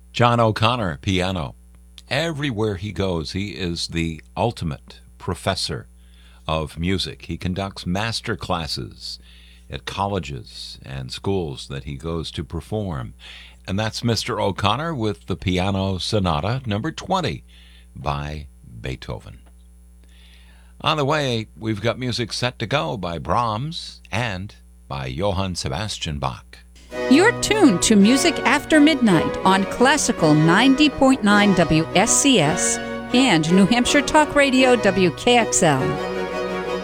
John O'Connor, piano. Everywhere he goes, he is the ultimate professor of music. He conducts master classes at colleges and schools that he goes to perform. And that's Mr. O'Connor with the Piano Sonata number 20 by Beethoven. On the way, we've got music set to go by Brahms and by Johann Sebastian Bach. You're tuned to Music After Midnight on Classical 90.9 WSCS and New Hampshire Talk Radio WKXL.